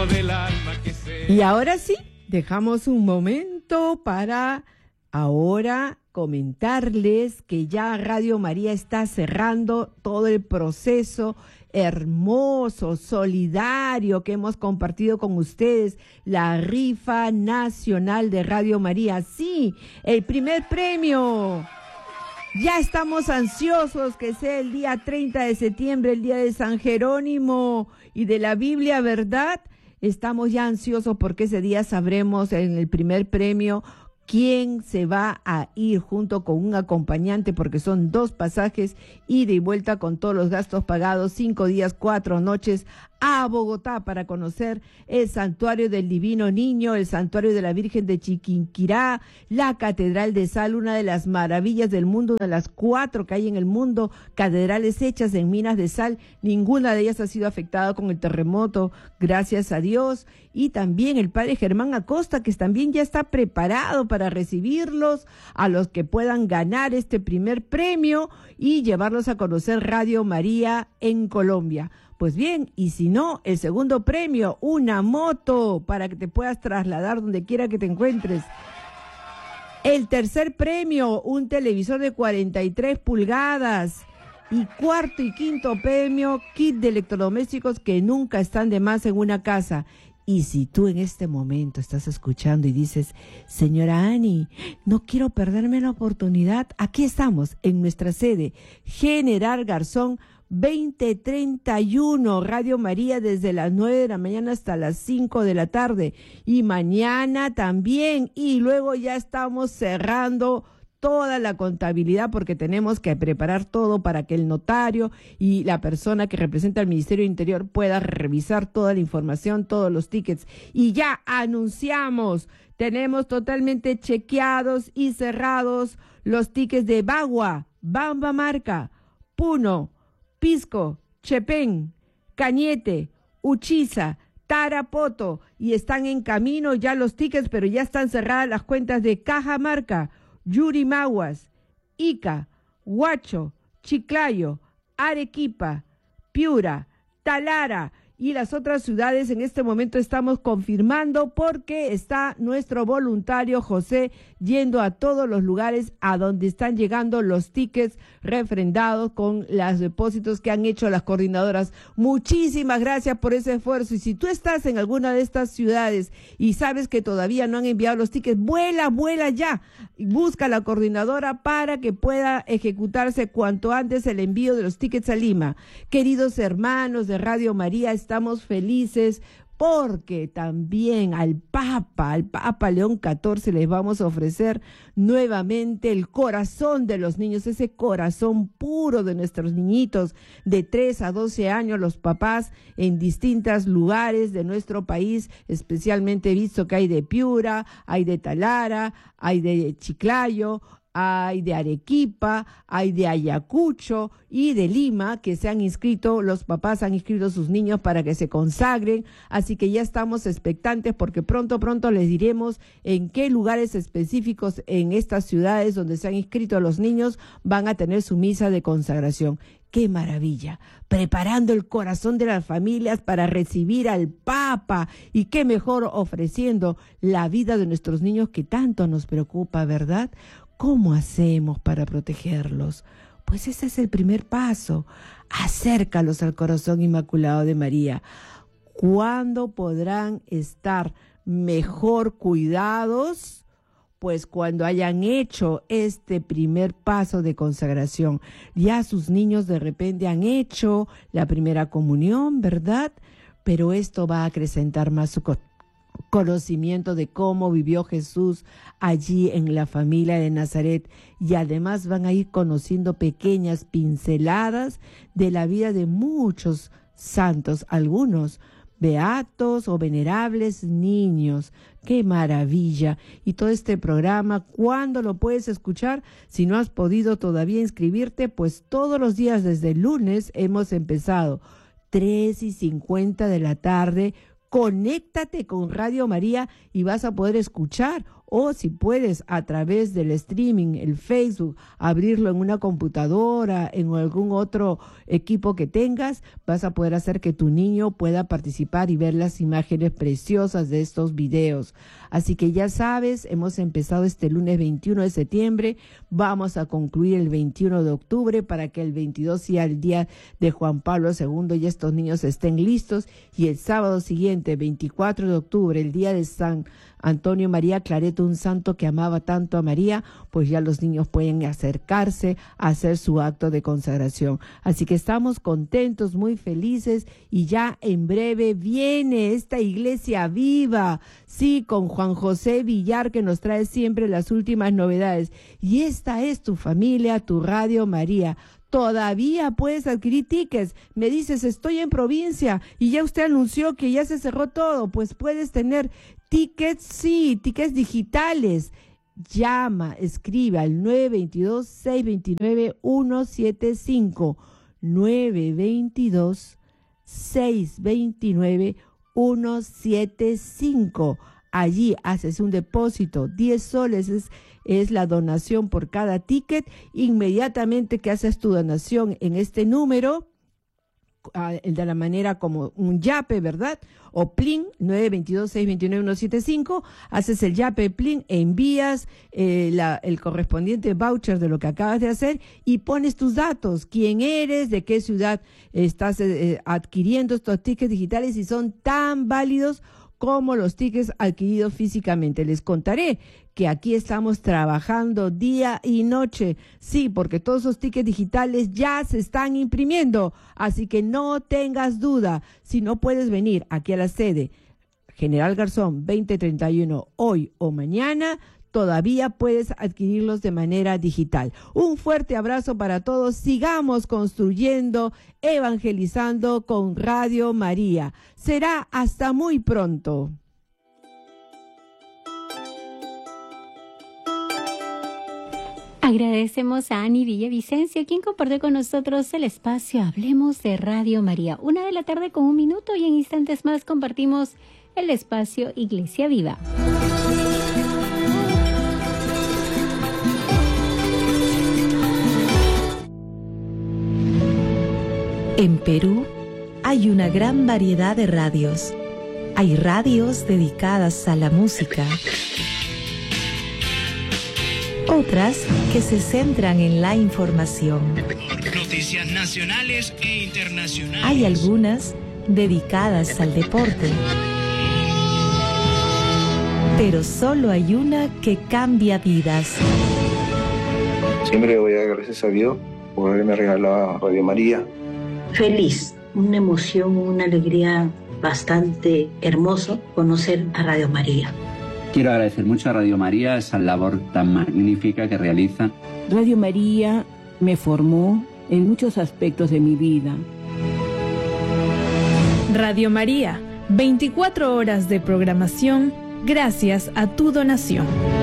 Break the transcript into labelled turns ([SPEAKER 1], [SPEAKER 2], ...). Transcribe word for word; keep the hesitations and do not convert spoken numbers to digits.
[SPEAKER 1] vino del alma que se...
[SPEAKER 2] Y ahora sí, dejamos un momento para ahora comentarles que ya Radio María está cerrando todo el proceso hermoso, solidario que hemos compartido con ustedes, la rifa nacional de Radio María. Sí, el primer premio. Ya estamos ansiosos que sea el día treinta de septiembre, el día de San Jerónimo y de la Biblia, ¿verdad? Estamos ya ansiosos porque ese día sabremos en el primer premio quién se va a ir junto con un acompañante, porque son dos pasajes, ida y vuelta con todos los gastos pagados, cinco días, cuatro noches a Bogotá para conocer el Santuario del Divino Niño, el Santuario de la Virgen de Chiquinquirá, la Catedral de Sal, una de las maravillas del mundo, una de las cuatro que hay en el mundo, catedrales hechas en minas de sal, ninguna de ellas ha sido afectada con el terremoto, gracias a Dios, y también el Padre Germán Acosta, que también ya está preparado para recibirlos, a los que puedan ganar este primer premio y llevarlos a conocer Radio María en Colombia. Pues bien, y si no, el segundo premio, una moto para que te puedas trasladar donde quiera que te encuentres. El tercer premio, un televisor de cuarenta y tres pulgadas. Y cuarto y quinto premio, kit de electrodomésticos que nunca están de más en una casa. Y si tú en este momento estás escuchando y dices, señora Ani, no quiero perderme la oportunidad, aquí estamos en nuestra sede, General Garzón veinte treinta y uno, Radio María desde las nueve de la mañana hasta las cinco de la tarde. Y mañana también, y luego ya estamos cerrando toda la contabilidad porque tenemos que preparar todo para que el notario y la persona que representa al Ministerio de Interior pueda revisar toda la información, todos los tickets. Y ya anunciamos, tenemos totalmente chequeados y cerrados los tickets de Bagua, Bamba Marca, Puno, Pisco, Chepén, Cañete, Uchiza, Tarapoto, y están en camino ya los tickets, pero ya están cerradas las cuentas de Cajamarca, Yurimaguas, Ica, Huacho, Chiclayo, Arequipa, Piura, Talara y las otras ciudades. En este momento estamos confirmando porque está nuestro voluntario José yendo a todos los lugares a donde están llegando los tickets refrendados con los depósitos que han hecho las coordinadoras. Muchísimas gracias por ese esfuerzo. Y si tú estás en alguna de estas ciudades y sabes que todavía no han enviado los tickets, vuela, vuela ya. Busca a la coordinadora para que pueda ejecutarse cuanto antes el envío de los tickets a Lima. Queridos hermanos de Radio María, estamos felices porque también al Papa, al Papa León catorce, les vamos a ofrecer nuevamente el corazón de los niños, ese corazón puro de nuestros niñitos de tres a doce años, los papás en distintos lugares de nuestro país, especialmente visto que hay de Piura, hay de Talara, hay de Chiclayo, hay de Arequipa, hay de Ayacucho y de Lima, que se han inscrito, los papás han inscrito a sus niños para que se consagren, así que ya estamos expectantes porque pronto, pronto les diremos en qué lugares específicos en estas ciudades donde se han inscrito a los niños van a tener su misa de consagración. ¡Qué maravilla! Preparando el corazón de las familias para recibir al Papa, y qué mejor ofreciendo la vida de nuestros niños que tanto nos preocupa, ¿verdad? ¿Cómo hacemos para protegerlos? Pues ese es el primer paso. Acércalos al corazón inmaculado de María. ¿Cuándo podrán estar mejor cuidados? Pues cuando hayan hecho este primer paso de consagración. Ya sus niños de repente han hecho la primera comunión, ¿verdad? Pero esto va a acrecentar más su co- conocimiento de cómo vivió Jesús allí en la familia de Nazaret, y además van a ir conociendo pequeñas pinceladas de la vida de muchos santos, algunos beatos o venerables niños. ¡Qué maravilla! Y todo este programa, ¿cuándo lo puedes escuchar? Si no has podido todavía inscribirte, pues todos los días desde el lunes hemos empezado, tres y cincuenta de la tarde. Conéctate con Radio María y vas a poder escuchar o si puedes a través del streaming, el Facebook, abrirlo en una computadora, en algún otro equipo que tengas, vas a poder hacer que tu niño pueda participar y ver las imágenes preciosas de estos videos. Así que ya sabes, hemos empezado este lunes veintiuno de septiembre, vamos a concluir el veintiuno de octubre para que el veintidós sea el día de Juan Pablo segundo y estos niños estén listos, y el sábado siguiente, veinticuatro de octubre, el día de San Antonio María Clareto, un santo que amaba tanto a María, pues ya los niños pueden acercarse a hacer su acto de consagración. Así que estamos contentos, muy felices, y ya en breve viene esta iglesia viva, sí, con Juan José Villar, que nos trae siempre las últimas novedades. Y esta es tu familia, tu Radio María. Todavía puedes adquirir tickets. Me dices, estoy en provincia y ya usted anunció que ya se cerró todo. Pues puedes tener tickets, sí, tickets digitales. Llama, escribe al nueve dos dos, seis dos nueve, uno siete cinco. nueve dos dos, seis dos nueve, uno siete cinco. Allí haces un depósito, diez soles es, es la donación por cada ticket. Inmediatamente que haces tu donación en este número, uh, el de la manera como un yape, ¿verdad? O plin, nueve dos dos, seis dos nueve, uno siete cinco, haces el yape plin, envías eh, la, el correspondiente voucher de lo que acabas de hacer y pones tus datos, quién eres, de qué ciudad estás eh, adquiriendo estos tickets digitales, y son tan válidos como los tickets adquiridos físicamente. Les contaré que aquí estamos trabajando día y noche, sí, porque todos esos tickets digitales ya se están imprimiendo, así que no tengas duda. Si no puedes venir aquí a la sede General Garzón veinte treinta y uno hoy o mañana, todavía puedes adquirirlos de manera digital. Un fuerte abrazo para todos. Sigamos construyendo, evangelizando con Radio María. Será hasta muy pronto.
[SPEAKER 1] Agradecemos a Ani Villavicencio, quien compartió con nosotros el espacio Hablemos de Radio María. Una de la tarde con un minuto, y en instantes más compartimos el espacio Iglesia Viva.
[SPEAKER 3] En Perú hay una gran variedad de radios. Hay radios dedicadas a la música, otras que se centran en la información.
[SPEAKER 4] Noticias nacionales e internacionales.
[SPEAKER 3] Hay algunas dedicadas al deporte. Pero solo hay una que cambia vidas.
[SPEAKER 5] Siempre voy a dar gracias a Dios por haberme regalado Radio María.
[SPEAKER 6] Feliz, una emoción, una alegría bastante hermoso conocer a Radio María.
[SPEAKER 7] Quiero agradecer mucho a Radio María esa labor tan magnífica que realiza.
[SPEAKER 8] Radio María me formó en muchos aspectos de mi vida.
[SPEAKER 9] Radio María, veinticuatro horas de programación gracias a tu donación.